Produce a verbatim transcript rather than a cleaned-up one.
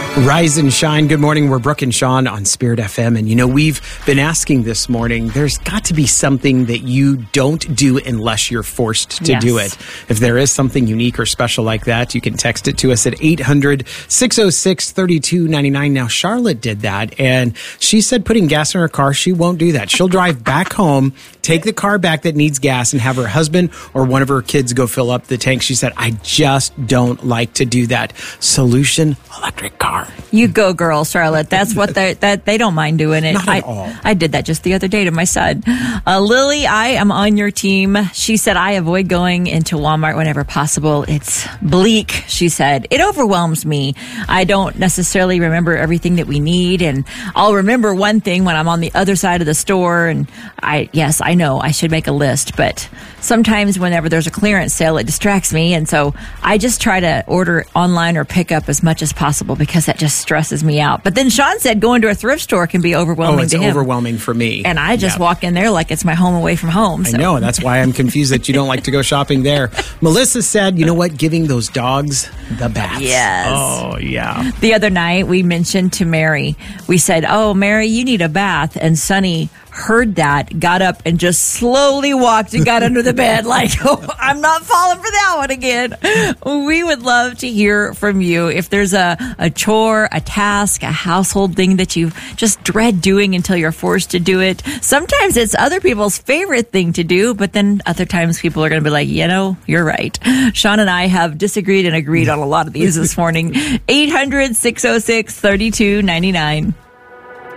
Rise and shine. Good morning. We're Brooke and Sean on Spirit F M. And, you know, we've been asking this morning, there's got to be something that you don't do unless you're forced to yes. do it. If there is something unique or special like that, you can text it to us at eight hundred, six oh six, three two nine nine. Now, Charlotte did that, and she said putting gas in her car, she won't do that. She'll drive back home, take the car back that needs gas, and have her husband or one of her kids go fill up the tank. She said, I just don't like to do that. Solution, electric car. You go, girl, Charlotte. That's what they that they don't mind doing it. Not at I, all. I did that just the other day to my son. Uh, Lily, I am on your team. She said, I avoid going into Walmart whenever possible. It's bleak, she said. It overwhelms me. I don't necessarily remember everything that we need, and I'll remember one thing when I'm on the other side of the store. And I, yes, I know I should make a list, but sometimes whenever there's a clearance sale, it distracts me, and so I just try to order online or pick up as much as possible because that just stresses me out. But then Sean said going to a thrift store can be overwhelming Oh, it's to him. overwhelming for me. And I just Yeah. walk in there like it's my home away from home. So. I know. That's why I'm confused that you don't like to go shopping there. Melissa said, you know what? Giving those dogs the baths. Yes. Oh, yeah. The other night we mentioned to Mary, we said, oh, Mary, you need a bath. And Sonny heard that, got up and just slowly walked and got under the bed like, oh, I'm not falling for that one again. We would love to hear from you. If there's a, a chore, a task, a household thing that you just dread doing until you're forced to do it. Sometimes it's other people's favorite thing to do, but then other times people are going to be like, you know, you're right. Sean and I have disagreed and agreed on a lot of these this morning. eight hundred, six oh six, three two nine nine.